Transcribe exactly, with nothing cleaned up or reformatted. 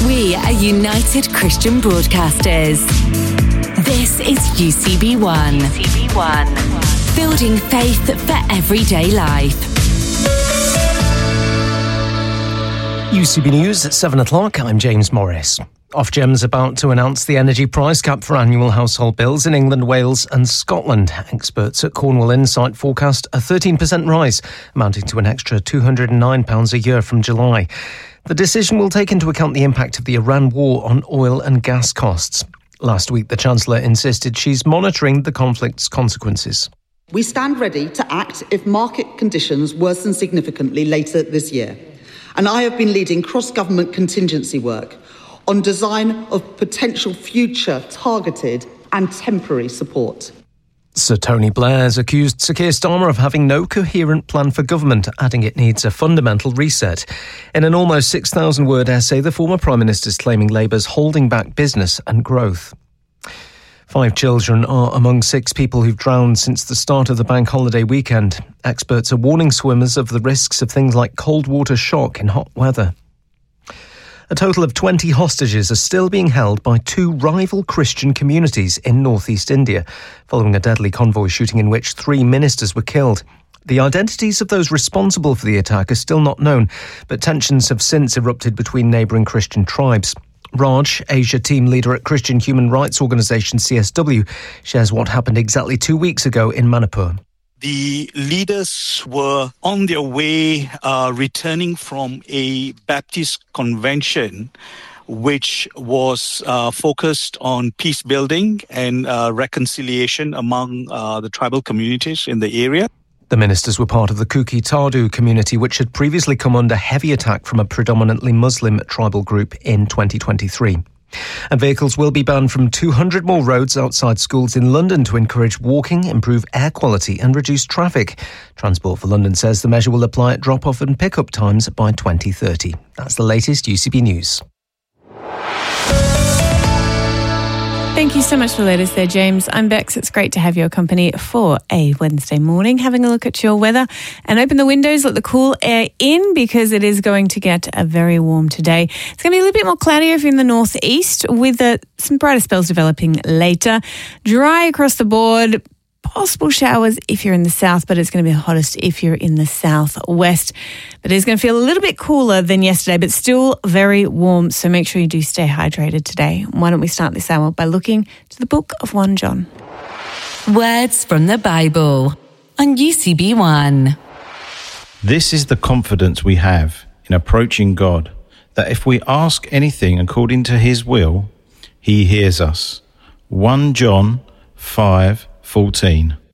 We are United Christian Broadcasters. This is U C B one. U C B one. Building faith for everyday life. U C B News at seven o'clock. I'm James Morris. Ofgem's about to announce the energy price cap for annual household bills in England, Wales and Scotland. Experts at Cornwall Insight forecast a thirteen percent rise, amounting to an extra two hundred nine pounds a year from July. The decision will take into account the impact of the Iran war on oil and gas costs. Last week, the Chancellor insisted she's monitoring the conflict's consequences. We stand ready to act if market conditions worsen significantly later this year. And I have been leading cross-government contingency work on design of potential future targeted and temporary support. Sir Tony Blair has accused Sir Keir Starmer of having no coherent plan for government, adding it needs a fundamental reset. In an almost six thousand word essay, the former Prime Minister is claiming Labour's holding back business and growth. Five children are among six people who've drowned since the start of the bank holiday weekend. Experts are warning swimmers of the risks of things like cold water shock in hot weather. A total of twenty hostages are still being held by two rival Christian communities in northeast India, following a deadly convoy shooting in which three ministers were killed. The identities of those responsible for the attack are still not known, but tensions have since erupted between neighbouring Christian tribes. Raj, Asia team leader at Christian human rights organisation C S W, shares what happened exactly two weeks ago in Manipur. The leaders were on their way uh, returning from a Baptist convention which was uh, focused on peace building and uh, reconciliation among uh, the tribal communities in the area. The ministers were part of the Kuki Tardu community, which had previously come under heavy attack from a predominantly Muslim tribal group in twenty twenty-three. And vehicles will be banned from two hundred more roads outside schools in London to encourage walking, improve air quality and reduce traffic. Transport for London says the measure will apply at drop-off and pick-up times by twenty thirty. That's the latest U C B News. Thank you so much for the latest there, James. I'm Bex. It's great to have your company for a Wednesday morning. Having a look at your weather and open the windows, let the cool air in because it is going to get uh, very warm today. It's going to be a little bit more cloudy if you're in the northeast with uh, some brighter spells developing later. Dry across the board. Possible showers if you're in the south, but it's going to be the hottest if you're in the southwest. But it's going to feel a little bit cooler than yesterday, but still very warm. So make sure you do stay hydrated today. Why don't we start this hour by looking to the book of First John. Words from the Bible on U C B one. This is the confidence we have in approaching God, that if we ask anything according to his will, he hears us. First John five fourteen.